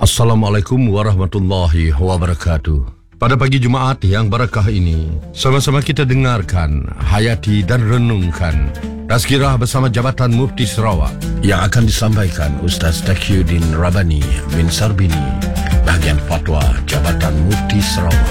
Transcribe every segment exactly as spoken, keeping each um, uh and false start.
Assalamualaikum warahmatullahi wabarakatuh. Pada pagi Jumaat yang barakah ini, sama-sama kita dengarkan, hayati dan renungkan Tazkirah bersama Jabatan Mufti Sarawak yang akan disampaikan Ustaz Taqiyuddin Rabbani bin Sarbini, bahagian fatwa Jabatan Mufti Sarawak.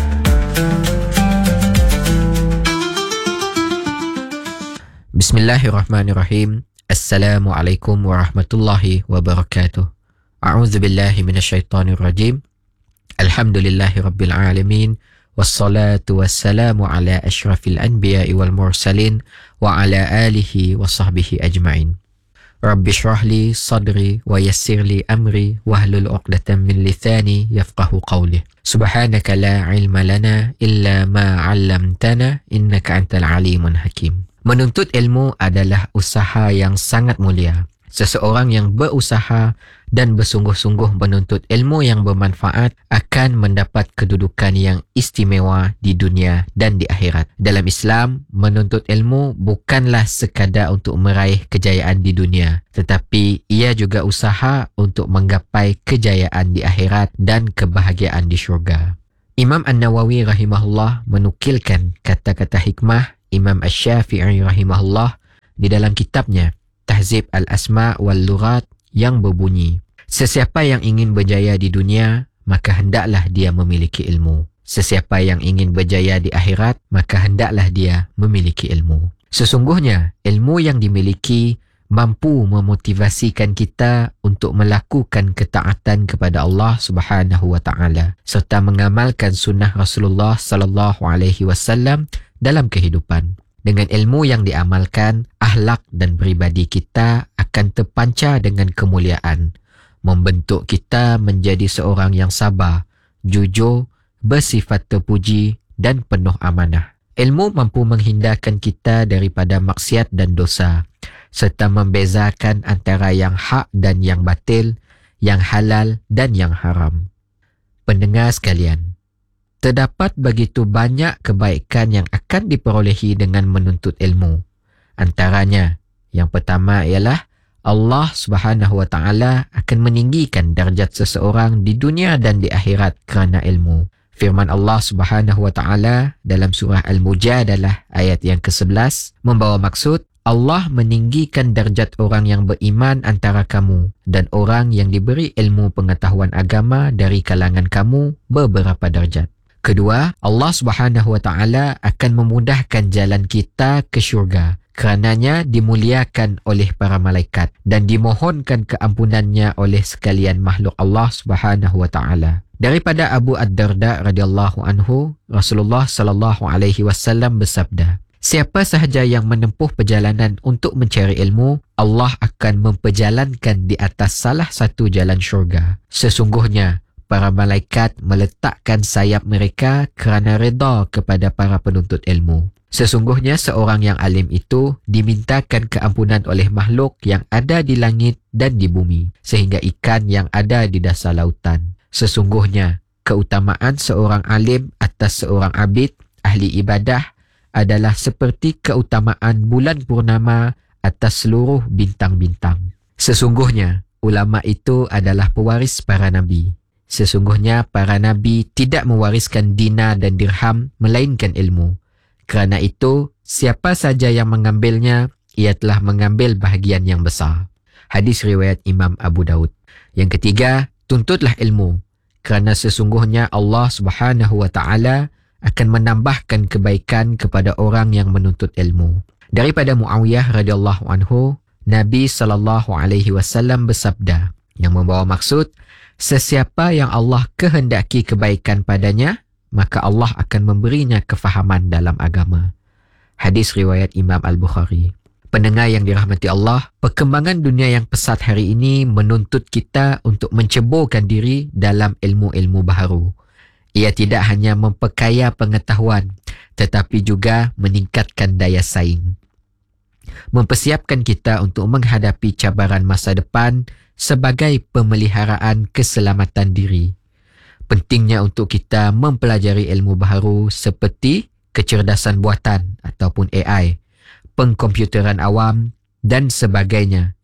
Bismillahirrahmanirrahim. Assalamualaikum warahmatullahi wabarakatuh. A'udzu billahi minasyaitonir rajim. Alhamdulillahi rabbil alamin. Wassalatu wassalamu ala asyrafil anbiya'i wal mursalin wa ala alihi wa sahbihi ajma'in. Rabbi shrah li sadri wa yassir li amri wahlul 'uqdatam min lisani yafqahu qawli. Subhanaka la ilma lana illa ma 'allamtana innaka antal alimun hakim. Menuntut ilmu adalah usaha yang sangat mulia. Seseorang yang berusaha dan bersungguh-sungguh menuntut ilmu yang bermanfaat akan mendapat kedudukan yang istimewa di dunia dan di akhirat. Dalam Islam, menuntut ilmu bukanlah sekadar untuk meraih kejayaan di dunia, tetapi ia juga usaha untuk menggapai kejayaan di akhirat dan kebahagiaan di syurga. Imam An-Nawawi rahimahullah menukilkan kata-kata hikmah Imam Asy-Syafi'i rahimahullah di dalam kitabnya Tahzib Al-Asma' wal-Lughat yang berbunyi, sesiapa yang ingin berjaya di dunia, maka hendaklah dia memiliki ilmu. Sesiapa yang ingin berjaya di akhirat, maka hendaklah dia memiliki ilmu. Sesungguhnya, ilmu yang dimiliki mampu memotivasikan kita untuk melakukan ketaatan kepada Allah Subhanahu wa taala serta mengamalkan sunnah Rasulullah sallallahu alaihi wasallam dalam kehidupan. Dengan ilmu yang diamalkan, akhlak dan peribadi kita akan terpancar dengan kemuliaan, membentuk kita menjadi seorang yang sabar, jujur, bersifat terpuji dan penuh amanah. Ilmu mampu menghindarkan kita daripada maksiat dan dosa, serta membezakan antara yang hak dan yang batil, yang halal dan yang haram. Pendengar sekalian, terdapat begitu banyak kebaikan yang akan diperolehi dengan menuntut ilmu. Antaranya, yang pertama ialah Allah Subhanahu wa taala akan meninggikan darjat seseorang di dunia dan di akhirat kerana ilmu. Firman Allah Subhanahu wa taala dalam surah Al-Mujadalah ayat yang kesebelas membawa maksud Allah meninggikan darjat orang yang beriman antara kamu dan orang yang diberi ilmu pengetahuan agama dari kalangan kamu beberapa darjat. Kedua, Allah Subhanahu wa taala akan memudahkan jalan kita ke syurga. Kerananya dimuliakan oleh para malaikat dan dimohonkan keampunannya oleh sekalian makhluk Allah Subhanahu wa taala. Daripada Abu Ad-Darda radhiyallahu anhu, Rasulullah sallallahu alaihi wasallam bersabda, siapa sahaja yang menempuh perjalanan untuk mencari ilmu, Allah akan memperjalankan di atas salah satu jalan syurga. Sesungguhnya para malaikat meletakkan sayap mereka kerana redha kepada para penuntut ilmu. Sesungguhnya seorang yang alim itu dimintakan keampunan oleh makhluk yang ada di langit dan di bumi, sehingga ikan yang ada di dasar lautan. Sesungguhnya keutamaan seorang alim atas seorang abid, ahli ibadah, adalah seperti keutamaan bulan purnama atas seluruh bintang-bintang. Sesungguhnya ulama itu adalah pewaris para nabi. Sesungguhnya para nabi tidak mewariskan dinar dan dirham melainkan ilmu. Kerana itu, siapa saja yang mengambilnya, ia telah mengambil bahagian yang besar. Hadis riwayat Imam Abu Daud. Yang ketiga, tuntutlah ilmu. Kerana sesungguhnya Allah Subhanahu wa taala akan menambahkan kebaikan kepada orang yang menuntut ilmu. Daripada Muawiyah radhiyallahu anhu, Nabi sallallahu alaihi wasallam bersabda yang membawa maksud, sesiapa yang Allah kehendaki kebaikan padanya, maka Allah akan memberinya kefahaman dalam agama. Hadis riwayat Imam Al-Bukhari. Pendengar yang dirahmati Allah, perkembangan dunia yang pesat hari ini menuntut kita untuk menceburkan diri dalam ilmu-ilmu baharu. Ia tidak hanya memperkaya pengetahuan, tetapi juga meningkatkan daya saing. Mempersiapkan kita untuk menghadapi cabaran masa depan sebagai pemeliharaan keselamatan diri. Pentingnya untuk kita mempelajari ilmu baharu seperti kecerdasan buatan ataupun A I, pengkomputeran awam dan sebagainya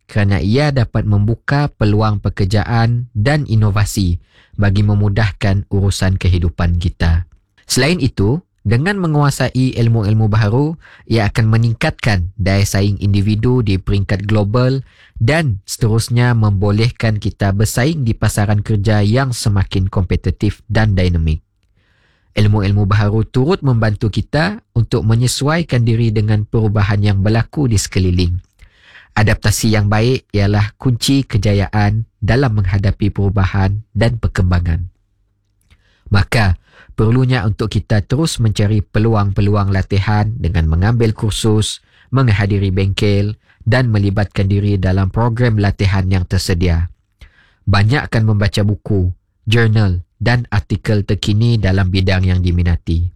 kerana ia dapat membuka peluang pekerjaan dan inovasi bagi memudahkan urusan kehidupan kita. Selain itu, dengan menguasai ilmu-ilmu baharu, ia akan meningkatkan daya saing individu di peringkat global dan seterusnya membolehkan kita bersaing di pasaran kerja yang semakin kompetitif dan dinamik. Ilmu-ilmu baharu turut membantu kita untuk menyesuaikan diri dengan perubahan yang berlaku di sekeliling. Adaptasi yang baik ialah kunci kejayaan dalam menghadapi perubahan dan perkembangan. Maka, perlunya untuk kita terus mencari peluang-peluang latihan dengan mengambil kursus, menghadiri bengkel dan melibatkan diri dalam program latihan yang tersedia. Banyakkan membaca buku, jurnal dan artikel terkini dalam bidang yang diminati.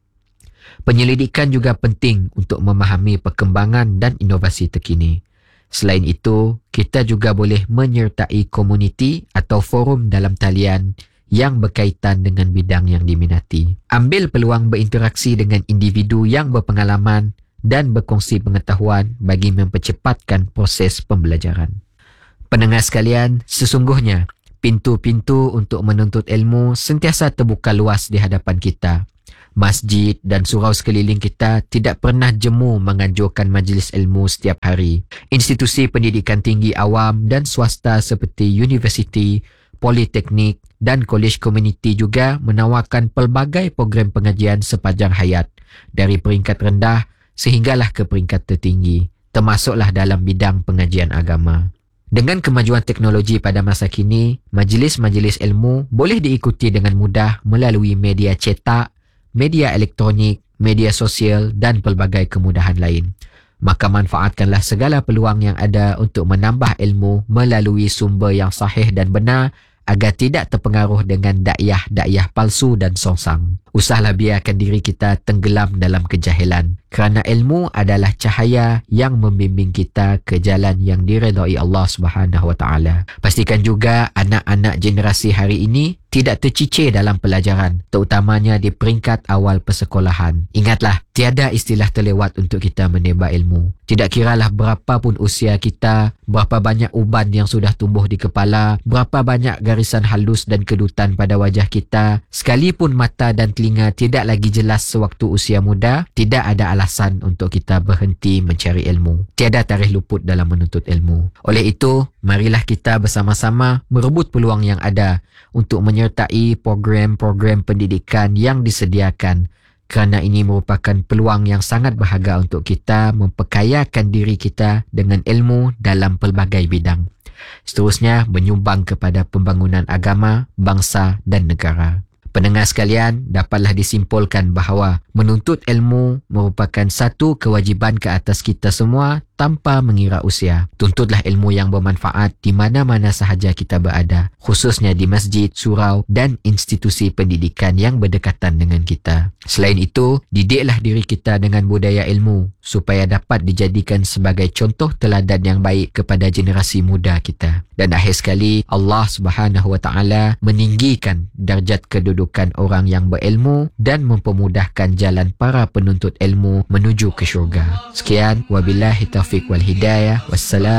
Penyelidikan juga penting untuk memahami perkembangan dan inovasi terkini. Selain itu, kita juga boleh menyertai komuniti atau forum dalam talian yang berkaitan dengan bidang yang diminati. Ambil peluang berinteraksi dengan individu yang berpengalaman dan berkongsi pengetahuan bagi mempercepatkan proses pembelajaran. Pendengar sekalian, sesungguhnya pintu-pintu untuk menuntut ilmu sentiasa terbuka luas di hadapan kita. Masjid dan surau sekeliling kita tidak pernah jemu menganjurkan majlis ilmu setiap hari. Institusi pendidikan tinggi awam dan swasta seperti universiti, politeknik dan kolej komuniti juga menawarkan pelbagai program pengajian sepanjang hayat dari peringkat rendah sehinggalah ke peringkat tertinggi, termasuklah dalam bidang pengajian agama. Dengan kemajuan teknologi pada masa kini, majlis-majlis ilmu boleh diikuti dengan mudah melalui media cetak, media elektronik, media sosial dan pelbagai kemudahan lain. Maka manfaatkanlah segala peluang yang ada untuk menambah ilmu melalui sumber yang sahih dan benar agar tidak terpengaruh dengan dakyah-dakyah palsu dan songsang. Usahlah biarkan diri kita tenggelam dalam kejahilan, kerana ilmu adalah cahaya yang membimbing kita ke jalan yang diredai Allah Subhanahu Wa Taala. Pastikan juga anak-anak generasi hari ini tidak tercicir dalam pelajaran, terutamanya di peringkat awal persekolahan. Ingatlah, tiada istilah terlewat untuk kita menimba ilmu. Tidak kiralah berapa pun usia kita, berapa banyak uban yang sudah tumbuh di kepala, berapa banyak garisan halus dan kedutan pada wajah kita, sekalipun mata dan telinga tidak lagi jelas sewaktu usia muda, tidak ada alasan untuk kita berhenti mencari ilmu. Tiada tarikh luput dalam menuntut ilmu. Oleh itu, marilah kita bersama-sama merebut peluang yang ada untuk menyertai program-program pendidikan yang disediakan, kerana ini merupakan peluang yang sangat berharga untuk kita memperkayakan diri kita dengan ilmu dalam pelbagai bidang. Seterusnya, menyumbang kepada pembangunan agama, bangsa dan negara. Pendengar sekalian, dapatlah disimpulkan bahawa menuntut ilmu merupakan satu kewajiban ke atas kita semua tanpa mengira usia. Tuntutlah ilmu yang bermanfaat di mana-mana sahaja kita berada, khususnya di masjid, surau dan institusi pendidikan yang berdekatan dengan kita. Selain itu, didiklah diri kita dengan budaya ilmu supaya dapat dijadikan sebagai contoh teladan yang baik kepada generasi muda kita. Dan akhir sekali, Allah Subhanahu Wa Taala meninggikan darjat kedudukan orang yang berilmu dan mempermudahkan jalan para penuntut ilmu menuju ke syurga. Sekian, wabillahi taufiq wal hidayah. Wassalam.